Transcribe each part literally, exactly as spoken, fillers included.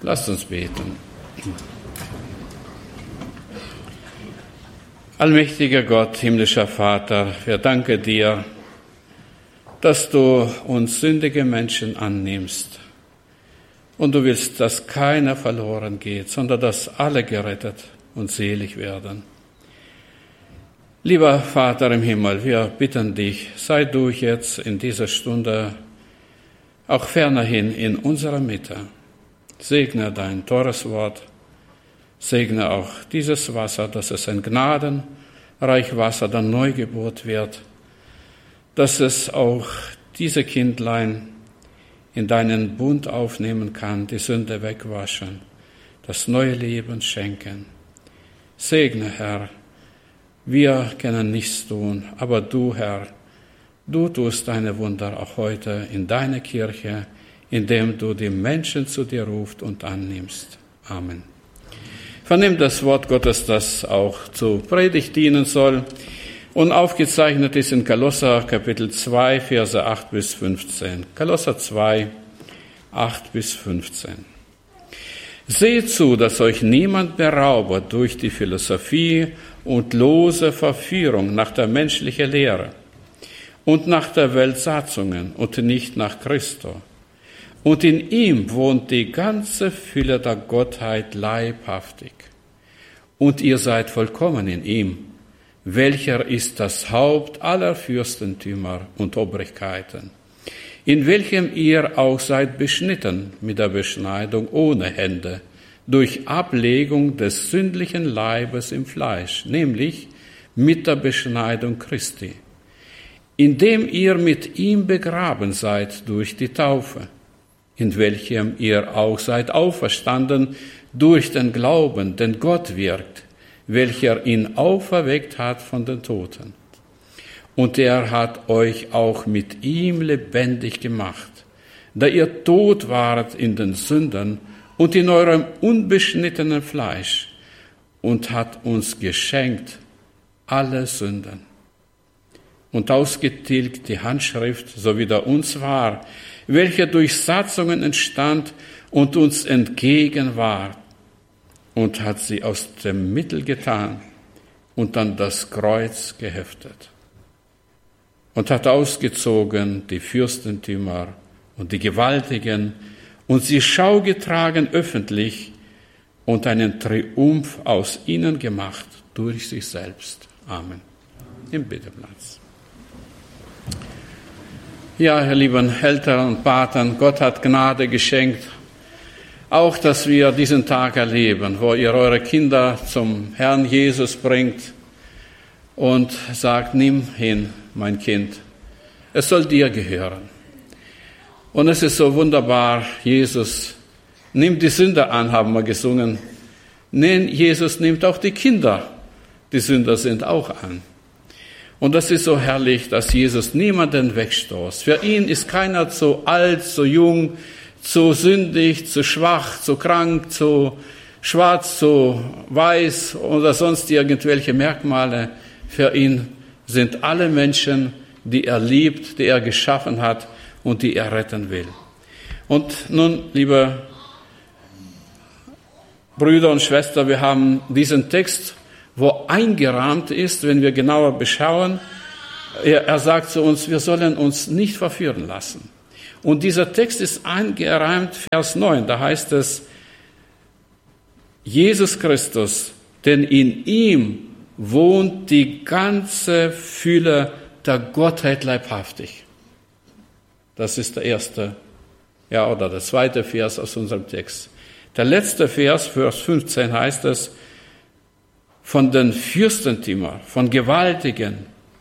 Lasst uns beten. Allmächtiger Gott, himmlischer Vater, wir danken dir, dass du uns sündige Menschen annimmst. Und du willst, dass keiner verloren geht, sondern dass alle gerettet und selig werden. Lieber Vater im Himmel, wir bitten dich, sei du jetzt in dieser Stunde auch fernerhin in unserer Mitte. Segne dein teures Wort, segne auch dieses Wasser, dass es ein gnadenreich Wasser der Neugeburt wird, dass es auch diese Kindlein in deinen Bund aufnehmen kann, die Sünde wegwaschen, das neue Leben schenken. Segne, Herr, wir können nichts tun, aber du, Herr, du tust deine Wunder auch heute in deiner Kirche, indem du die Menschen zu dir rufst und annimmst. Amen. Vernimm das Wort Gottes, das auch zur Predigt dienen soll und aufgezeichnet ist in Kolosser Kapitel zwei, Verse acht bis fünfzehn. Kolosser zwei, acht bis fünfzehn. Seht zu, dass euch niemand beraube durch die Philosophie und lose Verführung nach der menschlichen Lehre und nach der Welt Satzungen und nicht nach Christo. Und in ihm wohnt die ganze Fülle der Gottheit leibhaftig. Und ihr seid vollkommen in ihm, welcher ist das Haupt aller Fürstentümer und Obrigkeiten, in welchem ihr auch seid beschnitten mit der Beschneidung ohne Hände, durch Ablegung des sündlichen Leibes im Fleisch, nämlich mit der Beschneidung Christi, indem ihr mit ihm begraben seid durch die Taufe, in welchem ihr auch seid auferstanden durch den Glauben, den Gott wirkt, welcher ihn auferweckt hat von den Toten. Und er hat euch auch mit ihm lebendig gemacht, da ihr tot wart in den Sünden und in eurem unbeschnittenen Fleisch, und hat uns geschenkt alle Sünden. Und ausgetilgt die Handschrift, so wie der uns war, welcher durch Satzungen entstand und uns entgegen war, und hat sie aus dem Mittel getan und an das Kreuz geheftet. Und hat ausgezogen die Fürstentümer und die Gewaltigen und sie Schau getragen öffentlich und einen Triumph aus ihnen gemacht durch sich selbst. Amen. Im Bitteplatz. Ja, ihr lieben Eltern und Paten, Gott hat Gnade geschenkt, auch dass wir diesen Tag erleben, wo ihr eure Kinder zum Herrn Jesus bringt und sagt, nimm hin, mein Kind, es soll dir gehören. Und es ist so wunderbar, Jesus nimmt die Sünder an, haben wir gesungen. Nein, Jesus nimmt auch die Kinder, die Sünder sind, auch an. Und das ist so herrlich, dass Jesus niemanden wegstoßt. Für ihn ist keiner zu alt, zu jung, zu sündig, zu schwach, zu krank, zu schwarz, zu weiß oder sonst irgendwelche Merkmale. Für ihn sind alle Menschen, die er liebt, die er geschaffen hat und die er retten will. Und nun, liebe Brüder und Schwestern, wir haben diesen Text, wo eingerahmt ist, wenn wir genauer beschauen. Er, er sagt zu uns, wir sollen uns nicht verführen lassen. Und dieser Text ist eingerahmt, Vers neun, da heißt es, Jesus Christus, denn in ihm wohnt die ganze Fülle der Gottheit leibhaftig. Das ist der erste, ja, oder der zweite Vers aus unserem Text. Der letzte Vers, Vers fünfzehn, heißt es, von den Fürstentümern, von Gewaltigen,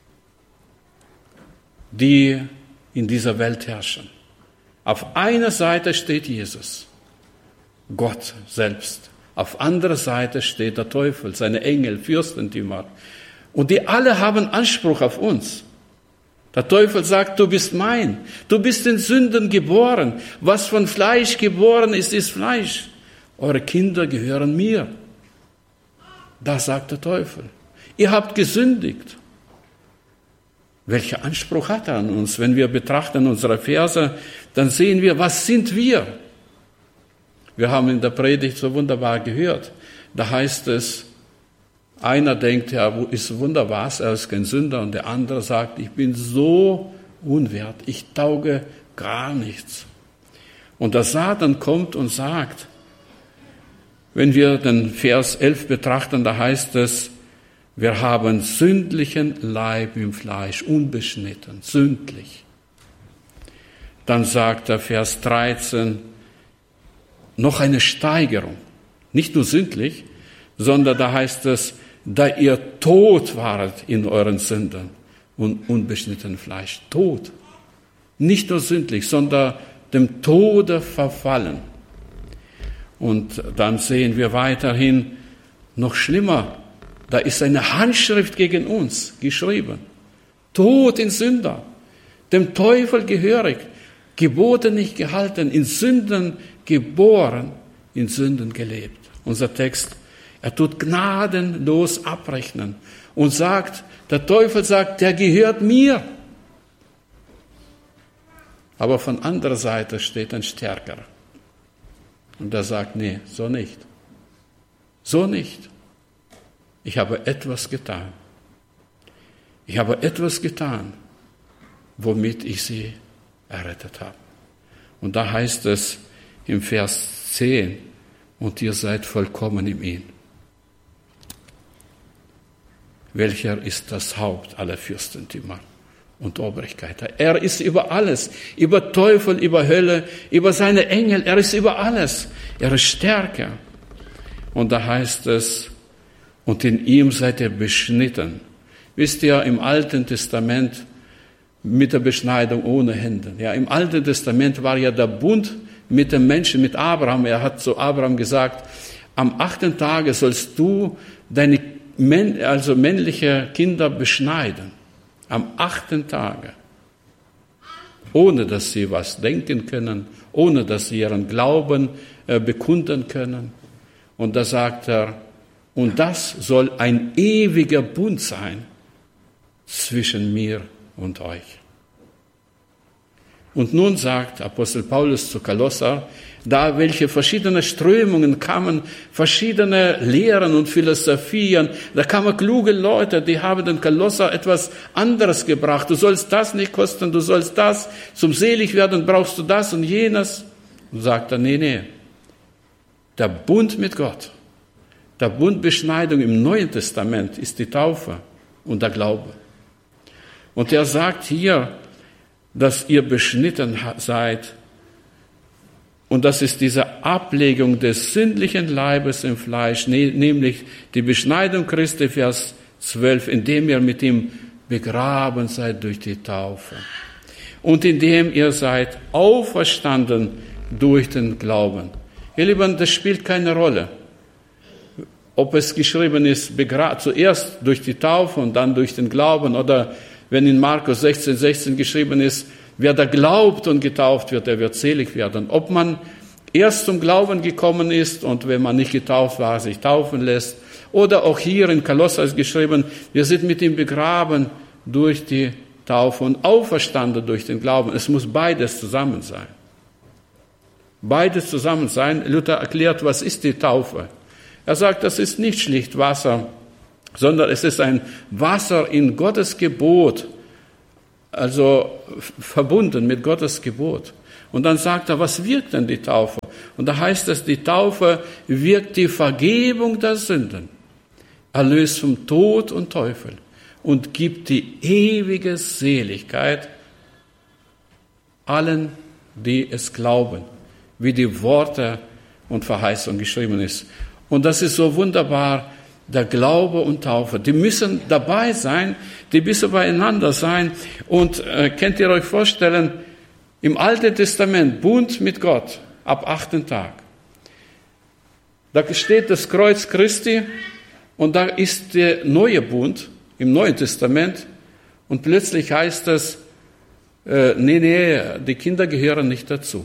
die in dieser Welt herrschen. Auf einer Seite steht Jesus, Gott selbst. Auf anderer Seite steht der Teufel, seine Engel, Fürstentümer. Und die alle haben Anspruch auf uns. Der Teufel sagt, du bist mein, du bist in Sünden geboren. Was von Fleisch geboren ist, ist Fleisch. Eure Kinder gehören mir. Das sagt der Teufel. Ihr habt gesündigt. Welcher Anspruch hat er an uns? Wenn wir betrachten unsere Verse, dann sehen wir, was sind wir? Wir haben in der Predigt so wunderbar gehört. Da heißt es, einer denkt, er ist wunderbar, er ist kein Sünder, und der andere sagt, ich bin so unwert, ich tauge gar nichts. Und der Satan kommt und sagt, wenn wir den Vers elf betrachten, da heißt es, wir haben sündlichen Leib im Fleisch, unbeschnitten, sündlich. Dann sagt der Vers dreizehn, noch eine Steigerung, nicht nur sündlich, sondern da heißt es, da ihr tot waret in euren Sünden und unbeschnittenen Fleisch. Tot. Nicht nur sündlich, sondern dem Tode verfallen. Und dann sehen wir weiterhin noch schlimmer, da ist eine Handschrift gegen uns geschrieben. Tod in Sünder, dem Teufel gehörig, Gebote nicht gehalten, in Sünden geboren, in Sünden gelebt. Unser Text, er tut gnadenlos abrechnen und sagt, der Teufel sagt, der gehört mir. Aber von anderer Seite steht ein Stärkerer. Und der sagt, nee, so nicht. So nicht. Ich habe etwas getan. Ich habe etwas getan, womit ich sie errettet habe. Und da heißt es im Vers zehn, und ihr seid vollkommen in ihm. Welcher ist das Haupt aller Fürstentümer und Obrigkeiten? Er ist über alles, über Teufel, über Hölle, über seine Engel, er ist über alles. Er ist stärker. Und da heißt es, und in ihm seid ihr beschnitten. Wisst ihr, im Alten Testament mit der Beschneidung ohne Hände. Ja, im Alten Testament war ja der Bund mit dem Menschen, mit Abraham. Er hat zu Abraham gesagt, am achten Tage sollst du deine also männliche Kinder beschneiden. Am achten Tage. Ohne dass sie was denken können, ohne dass sie ihren Glauben äh, bekunden können. Und da sagt er, und das soll ein ewiger Bund sein zwischen mir und euch. Und nun sagt Apostel Paulus zu Kolosser, da welche verschiedene Strömungen kamen, verschiedene Lehren und Philosophien, da kamen kluge Leute, die haben den Kolosser etwas anderes gebracht. Du sollst das nicht kosten, du sollst das, zum selig werden brauchst du das und jenes. Und sagt er, nee, nee, der Bund mit Gott, der Bundbeschneidung im Neuen Testament ist die Taufe und der Glaube. Und er sagt hier, dass ihr beschnitten seid. Und das ist diese Ablegung des sündlichen Leibes im Fleisch, nämlich die Beschneidung Christi, Vers zwölf, indem ihr mit ihm begraben seid durch die Taufe. Und indem ihr seid auferstanden durch den Glauben. Ihr Lieben, das spielt keine Rolle. Ob es geschrieben ist, begra- zuerst durch die Taufe und dann durch den Glauben, oder wenn in Markus sechzehn, sechzehn geschrieben ist, wer da glaubt und getauft wird, der wird selig werden. Ob man erst zum Glauben gekommen ist und wenn man nicht getauft war, sich taufen lässt, oder auch hier in Kolosser ist geschrieben, wir sind mit ihm begraben durch die Taufe und auferstanden durch den Glauben. Es muss beides zusammen sein. Beides zusammen sein. Luther erklärt, was ist die Taufe? Er sagt, das ist nicht schlicht Wasser, sondern es ist ein Wasser in Gottes Gebot, also verbunden mit Gottes Gebot. Und dann sagt er, was wirkt denn die Taufe? Und da heißt es, die Taufe wirkt die Vergebung der Sünden, erlöst vom Tod und Teufel und gibt die ewige Seligkeit allen, die es glauben, wie die Worte und Verheißung geschrieben ist. Und das ist so wunderbar, der Glaube und Taufe, die müssen dabei sein, die müssen beieinander sein. Und äh, könnt ihr euch vorstellen, im Alten Testament, Bund mit Gott, ab achten Tag. Da steht das Kreuz Christi und da ist der neue Bund im Neuen Testament und plötzlich heißt es, äh, nee, nee, die Kinder gehören nicht dazu.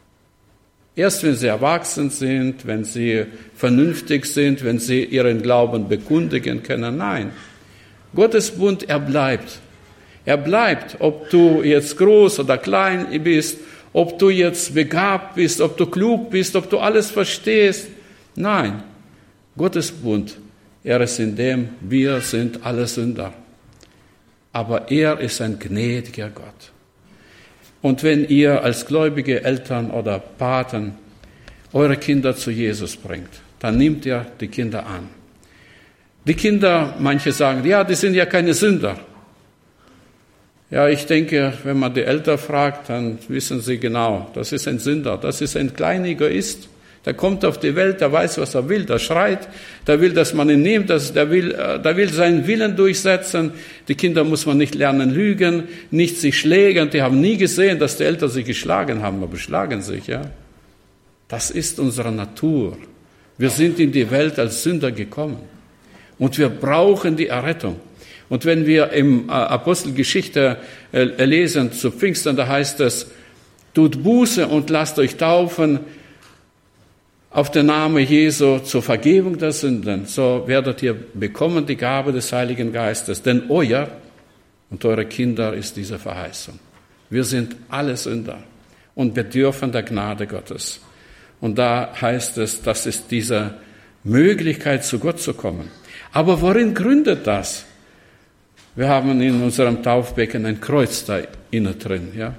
Erst wenn sie erwachsen sind, wenn sie vernünftig sind, wenn sie ihren Glauben bekundigen können. Nein, Gottes Bund, er bleibt. Er bleibt, ob du jetzt groß oder klein bist, ob du jetzt begabt bist, ob du klug bist, ob du alles verstehst. Nein, Gottes Bund, er ist in dem, wir sind alle Sünder. Aber er ist ein gnädiger Gott. Und wenn ihr als gläubige Eltern oder Paten eure Kinder zu Jesus bringt, dann nehmt ihr die Kinder an. Die Kinder, manche sagen, ja, die sind ja keine Sünder. Ja, ich denke, wenn man die Eltern fragt, dann wissen sie genau, das ist ein Sünder, das ist ein kleiner Egoist. Der kommt auf die Welt, der weiß, was er will, der schreit, der will, dass man ihn nimmt, der will, der will seinen Willen durchsetzen. Die Kinder muss man nicht lernen lügen, nicht sich schlägen. Die haben nie gesehen, dass die Eltern sich geschlagen haben, aber schlagen sich, ja. Das ist unsere Natur. Wir sind in die Welt als Sünder gekommen. Und wir brauchen die Errettung. Und wenn wir im Apostelgeschichte lesen zu Pfingsten, da heißt es, tut Buße und lasst euch taufen auf den Namen Jesu zur Vergebung der Sünden, so werdet ihr bekommen die Gabe des Heiligen Geistes. Denn euer und eure Kinder ist diese Verheißung. Wir sind alle Sünder und bedürfen der Gnade Gottes. Und da heißt es, das ist diese Möglichkeit, zu Gott zu kommen. Aber worin gründet das? Wir haben in unserem Taufbecken ein Kreuz da innen drin, ja.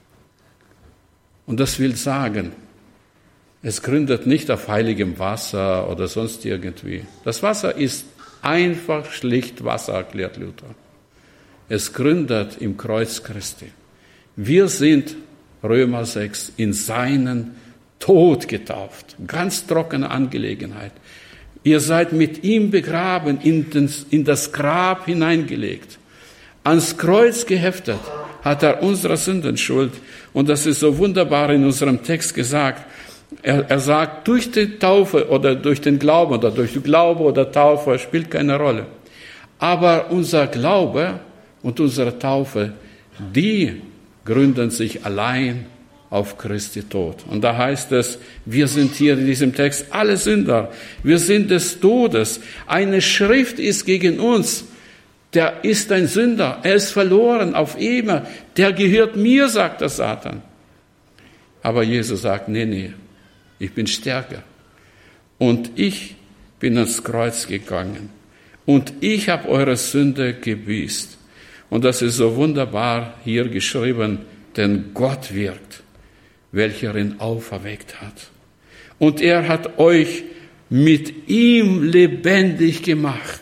Und das will sagen, es gründet nicht auf heiligem Wasser oder sonst irgendwie. Das Wasser ist einfach schlicht Wasser, erklärt Luther. Es gründet im Kreuz Christi. Wir sind, Römer sechs, in seinen Tod getauft. Ganz trockene Angelegenheit. Ihr seid mit ihm begraben, in, den, in das Grab hineingelegt. Ans Kreuz geheftet hat er unsere Sündenschuld. Und das ist so wunderbar in unserem Text gesagt. Er, er sagt, durch die Taufe oder durch den Glauben oder durch den Glaube oder Taufe spielt keine Rolle. Aber unser Glaube und unsere Taufe, die gründen sich allein auf Christi Tod. Und da heißt es, wir sind hier in diesem Text alle Sünder. Wir sind des Todes. Eine Schrift ist gegen uns. Der ist ein Sünder. Er ist verloren auf immer. Der gehört mir, sagt der Satan. Aber Jesus sagt, nee, nee. Ich bin stärker. Und ich bin ans Kreuz gegangen. Und ich habe eure Sünde gebüßt. Und das ist so wunderbar hier geschrieben, denn Gott wirkt, welcher ihn auferweckt hat. Und er hat euch mit ihm lebendig gemacht,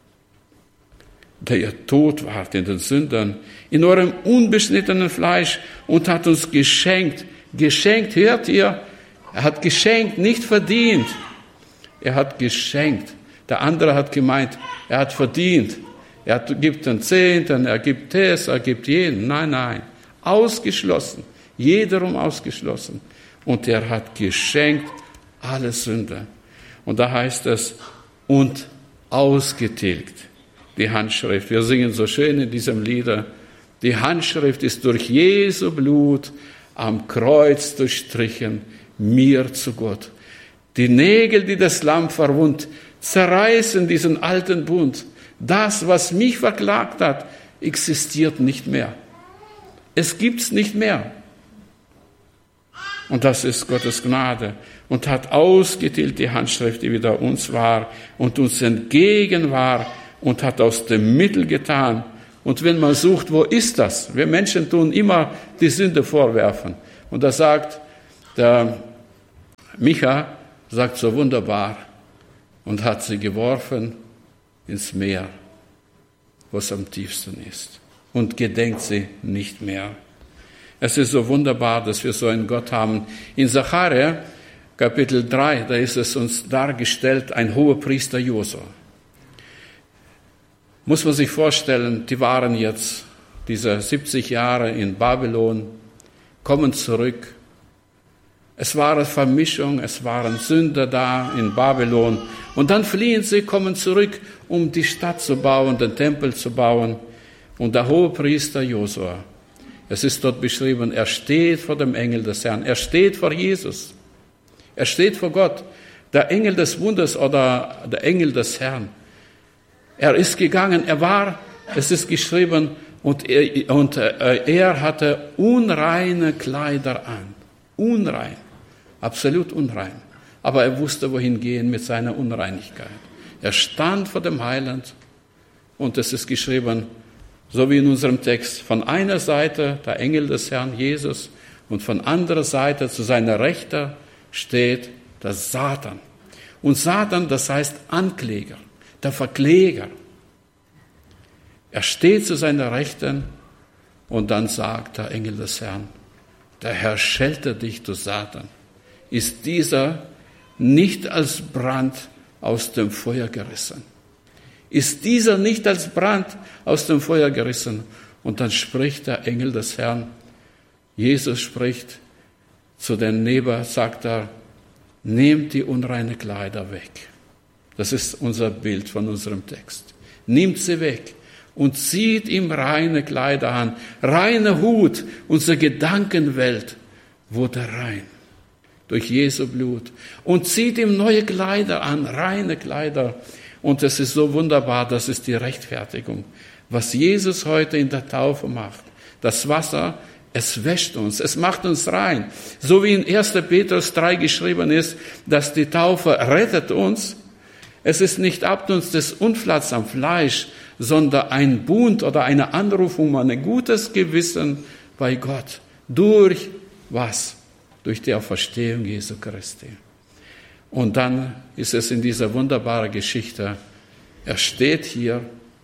der ihr tot wart in den Sündern, in eurem unbeschnittenen Fleisch und hat uns geschenkt. Geschenkt, hört ihr? Er hat geschenkt, nicht verdient. Er hat geschenkt. Der andere hat gemeint, er hat verdient. Er gibt den Zehnten, er gibt das, er gibt jeden. Nein, nein. Ausgeschlossen. Jederum ausgeschlossen. Und er hat geschenkt alle Sünde. Und da heißt es, und ausgetilgt. Die Handschrift. Wir singen so schön in diesem Lieder. Die Handschrift ist durch Jesu Blut am Kreuz durchstrichen, mir zu Gott. Die Nägel, die das Lamm verwundt, zerreißen diesen alten Bund. Das, was mich verklagt hat, existiert nicht mehr. Es gibt's nicht mehr. Und das ist Gottes Gnade. Und hat ausgetilgt die Handschrift, die wider uns war und uns entgegen war und hat aus dem Mittel getan. Und wenn man sucht, wo ist das? Wir Menschen tun immer die Sünde vorwerfen. Und da sagt der Micha, sagt so wunderbar, und hat sie geworfen ins Meer, wo es am tiefsten ist. Und gedenkt sie nicht mehr. Es ist so wunderbar, dass wir so einen Gott haben. In Sacharja, Kapitel drei, da ist es uns dargestellt, ein Hohepriester Josua. Muss man sich vorstellen, die waren jetzt diese siebzig Jahre in Babylon, kommen zurück. Es war eine Vermischung, es waren Sünder da in Babylon. Und dann fliehen sie, kommen zurück, um die Stadt zu bauen, den Tempel zu bauen. Und der Hohepriester Josua, es ist dort beschrieben, er steht vor dem Engel des Herrn, er steht vor Jesus, er steht vor Gott, der Engel des Bundes oder der Engel des Herrn. Er ist gegangen, er war, es ist geschrieben, Und er, und er hatte unreine Kleider an. Unrein. Absolut unrein. Aber er wusste, wohin gehen mit seiner Unreinigkeit. Er stand vor dem Heiland und es ist geschrieben, so wie in unserem Text, von einer Seite der Engel des Herrn Jesus und von anderer Seite zu seiner Rechten steht der Satan. Und Satan, das heißt Ankläger, der Verkläger. Er steht zu seiner Rechten und dann sagt der Engel des Herrn, der Herr schelte dich, du Satan. Ist dieser nicht als Brand aus dem Feuer gerissen? Ist dieser nicht als Brand aus dem Feuer gerissen? Und dann spricht der Engel des Herrn, Jesus spricht zu den Neber, sagt er, nehmt die unreine Kleider weg. Das ist unser Bild von unserem Text. Nehmt sie weg und zieht ihm reine Kleider an, reine Hut, unsere Gedankenwelt wurde rein durch Jesu Blut und zieht ihm neue Kleider an, reine Kleider. Und es ist so wunderbar, das ist die Rechtfertigung, was Jesus heute in der Taufe macht. Das Wasser, es wäscht uns, es macht uns rein. So wie in erster Petrus drei geschrieben ist, dass die Taufe rettet uns. Es ist nicht Abtun des Unfalls am Fleisch, sondern ein Bund oder eine Anrufung, ein gutes Gewissen bei Gott. Durch was? Durch die Auferstehung Jesu Christi. Und dann ist es in dieser wunderbaren Geschichte, er steht hier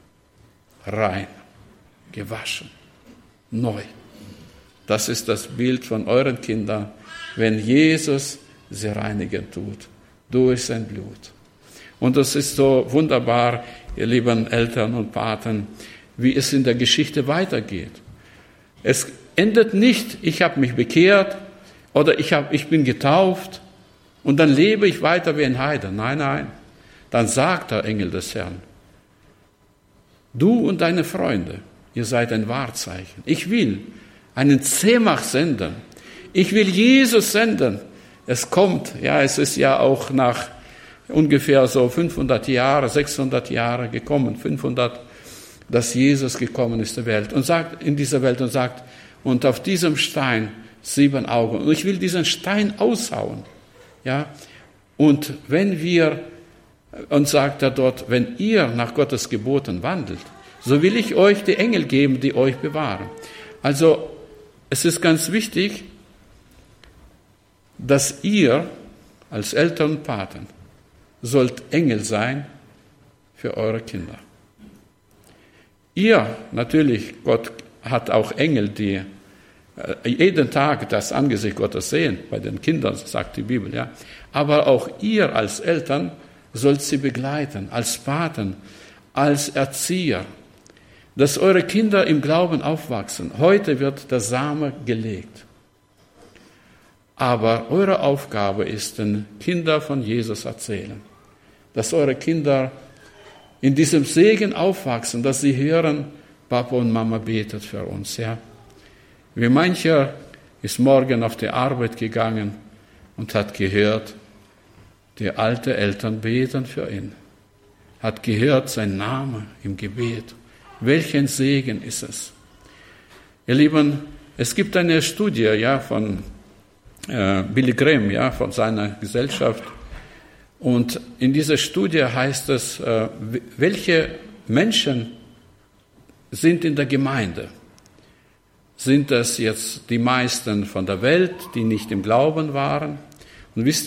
rein, gewaschen, neu. Das ist das Bild von euren Kindern, wenn Jesus sie reinigen tut, durch sein Blut. Und das ist so wunderbar, ihr lieben Eltern und Paten, wie es in der Geschichte weitergeht. Es endet nicht, ich habe mich bekehrt oder ich, hab, ich bin getauft und dann lebe ich weiter wie ein Heide. Nein, nein. Dann sagt der Engel des Herrn, du und deine Freunde, ihr seid ein Wahrzeichen. Ich will einen Zemach senden. Ich will Jesus senden. Es kommt, ja, es ist ja auch nach ungefähr so fünfhundert Jahre, sechshundert Jahre gekommen, fünfhundert, dass Jesus gekommen ist in der Welt und sagt, in dieser Welt und sagt, und auf diesem Stein sieben Augen. Und ich will diesen Stein aushauen. Ja, und wenn wir, und sagt er dort, wenn ihr nach Gottes Geboten wandelt, so will ich euch die Engel geben, die euch bewahren. Also, es ist ganz wichtig, dass ihr als Eltern und Paten sollt Engel sein für eure Kinder. Ihr, natürlich, Gott hat auch Engel, die äh, jeden Tag das Angesicht Gottes sehen, bei den Kindern, sagt die Bibel, ja. Aber auch ihr als Eltern sollt sie begleiten, als Paten, als Erzieher, dass eure Kinder im Glauben aufwachsen. Heute wird der Same gelegt. Aber eure Aufgabe ist, den Kindern von Jesus erzählen. Dass eure Kinder in diesem Segen aufwachsen, dass sie hören, Papa und Mama betet für uns. Ja. Wie mancher ist morgen auf die Arbeit gegangen und hat gehört, die alten Eltern beten für ihn. Hat gehört sein Name im Gebet. Welchen Segen ist es? Ihr Lieben, es gibt eine Studie ja, von äh, Billy Graham, ja, von seiner Gesellschaft. Und in dieser Studie heißt es, äh, welche Menschen sind in der Gemeinde? Sind das jetzt die meisten von der Welt, die nicht im Glauben waren? Und wisst